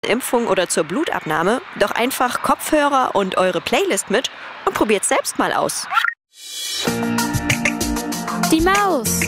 Impfung oder zur Blutabnahme, doch einfach Kopfhörer und eure Playlist mit und probiert's selbst mal aus. Die Maus.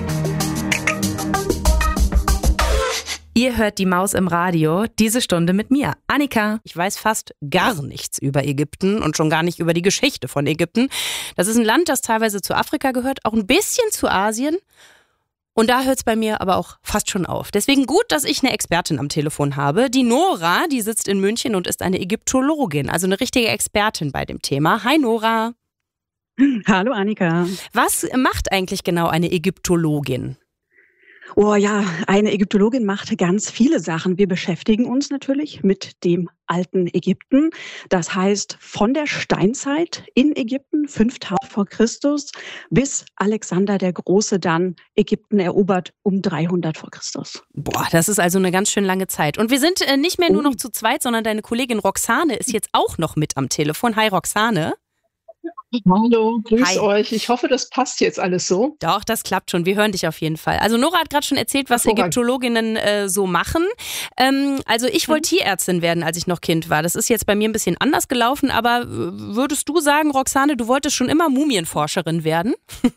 Ihr hört die Maus im Radio, diese Stunde mit mir, Annika. Ich weiß fast gar nichts über Ägypten und schon gar nicht über die Geschichte von Ägypten. Das ist ein Land, das teilweise zu Afrika gehört, auch ein bisschen zu Asien. Und da hört es bei mir aber auch fast schon auf. Deswegen gut, dass ich eine Expertin am Telefon habe. Die Nora, die sitzt in München und ist eine Ägyptologin, also eine richtige Expertin bei dem Thema. Hi Nora. Hallo Annika. Was macht eigentlich genau eine Ägyptologin? Oh ja, eine Ägyptologin macht ganz viele Sachen. Wir beschäftigen uns natürlich mit dem alten Ägypten. Das heißt, von der Steinzeit in Ägypten, 5000 vor Christus, bis Alexander der Große dann Ägypten erobert um 300 vor Christus. Boah, das ist also eine ganz schön lange Zeit. Und wir sind nicht mehr nur noch zu zweit, sondern deine Kollegin Roxane ist jetzt auch noch mit am Telefon. Hi Roxane. Hallo, grüß euch. Ich hoffe, das passt jetzt alles so. Doch, das klappt schon. Wir hören dich auf jeden Fall. Also Nora hat gerade schon erzählt, was Ägyptologinnen so machen. Also ich wollte Tierärztin werden, als ich noch Kind war. Das ist jetzt bei mir ein bisschen anders gelaufen, aber würdest du sagen, Roxane, du wolltest schon immer Mumienforscherin werden?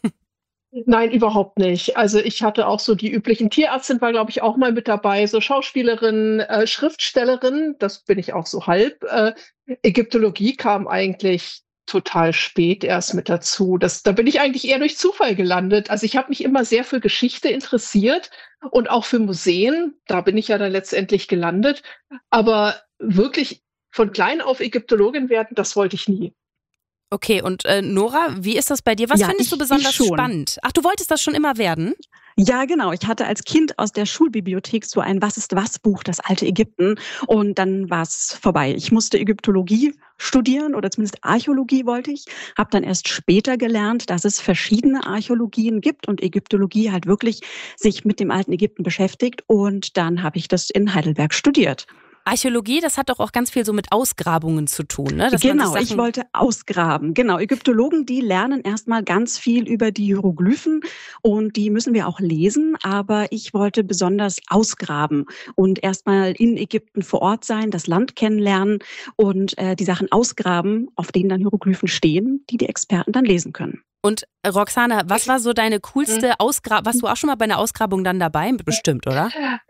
Nein, überhaupt nicht. Also ich hatte auch so die üblichen Tierärztin, war glaube ich auch mal mit dabei, so Schauspielerin, Schriftstellerin, das bin ich auch so halb. Ägyptologie kam eigentlich total spät erst mit dazu. Da bin ich eigentlich eher durch Zufall gelandet. Also ich habe mich immer sehr für Geschichte interessiert und auch für Museen. Da bin ich ja dann letztendlich gelandet. Aber wirklich von klein auf Ägyptologin werden, das wollte ich nie. Okay, und Nora, wie ist das bei dir? Was findest du besonders spannend? Ach, du wolltest das schon immer werden? Ja, genau. Ich hatte als Kind aus der Schulbibliothek so ein Was-ist-was-Buch, das alte Ägypten. Und dann war es vorbei. Ich musste Ägyptologie studieren oder zumindest Archäologie wollte ich. Habe dann erst später gelernt, dass es verschiedene Archäologien gibt und Ägyptologie halt wirklich sich mit dem alten Ägypten beschäftigt. Und dann habe ich das in Heidelberg studiert. Archäologie, das hat doch auch ganz viel so mit Ausgrabungen zu tun, ne? Genau, ich wollte ausgraben. Genau, Ägyptologen, die lernen erstmal ganz viel über die Hieroglyphen und die müssen wir auch lesen, aber ich wollte besonders ausgraben und erstmal in Ägypten vor Ort sein, das Land kennenlernen und die Sachen ausgraben, auf denen dann Hieroglyphen stehen, die die Experten dann lesen können. Und Roxana, was war so deine coolste Ausgrabung? Warst du auch schon mal bei einer Ausgrabung dann dabei? Bestimmt, oder?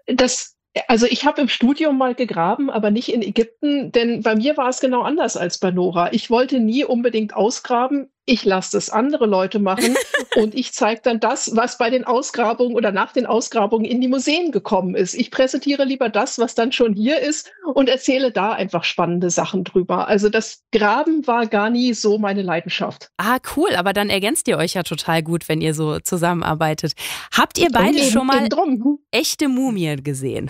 Also ich habe im Studium mal gegraben, aber nicht in Ägypten, denn bei mir war es genau anders als bei Nora. Ich wollte nie unbedingt ausgraben. Ich lasse das andere Leute machen und ich zeige dann das, was bei den Ausgrabungen oder nach den Ausgrabungen in die Museen gekommen ist. Ich präsentiere lieber das, was dann schon hier ist und erzähle da einfach spannende Sachen drüber. Also das Graben war gar nie so meine Leidenschaft. Ah, cool, aber dann ergänzt ihr euch ja total gut, wenn ihr so zusammenarbeitet. Habt ihr beide schon mal echte Mumien gesehen?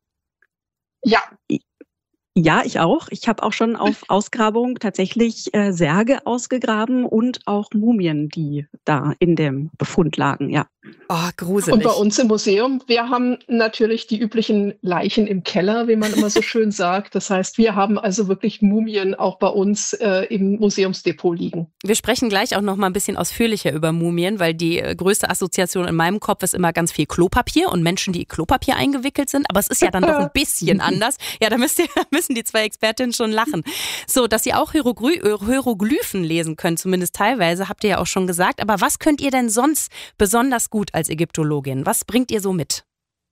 Ja, ich auch. Ich habe auch schon auf Ausgrabung tatsächlich Särge ausgegraben und auch Mumien, die da in dem Befund lagen, ja. Oh, gruselig. Und bei uns im Museum, wir haben natürlich die üblichen Leichen im Keller, wie man immer so schön sagt. Das heißt, wir haben also wirklich Mumien auch bei uns im Museumsdepot liegen. Wir sprechen gleich auch noch mal ein bisschen ausführlicher über Mumien, weil die größte Assoziation in meinem Kopf ist immer ganz viel Klopapier und Menschen, die in Klopapier eingewickelt sind. Aber es ist ja dann doch ein bisschen anders. Ja, da müssen die zwei Expertinnen schon lachen. So, dass ihr auch Hieroglyphen lesen könnt, zumindest teilweise, habt ihr ja auch schon gesagt. Aber was könnt ihr denn sonst besonders gut als Ägyptologin? Was bringt ihr so mit?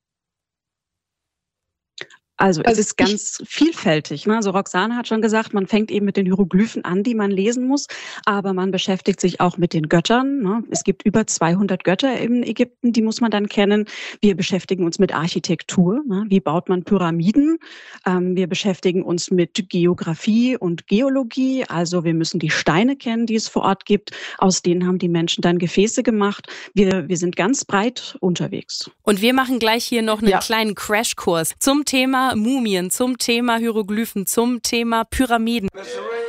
Also es ist ganz vielfältig. Ne? Also Roxane hat schon gesagt, man fängt eben mit den Hieroglyphen an, die man lesen muss, aber man beschäftigt sich auch mit den Göttern. Ne? Es gibt über 200 Götter in Ägypten, die muss man dann kennen. Wir beschäftigen uns mit Architektur. Ne? Wie baut man Pyramiden? Wir beschäftigen uns mit Geografie und Geologie. Also wir müssen die Steine kennen, die es vor Ort gibt. Aus denen haben die Menschen dann Gefäße gemacht. Wir sind ganz breit unterwegs. Und wir machen gleich hier noch einen kleinen Crashkurs zum Thema Mumien, zum Thema Hieroglyphen, zum Thema Pyramiden.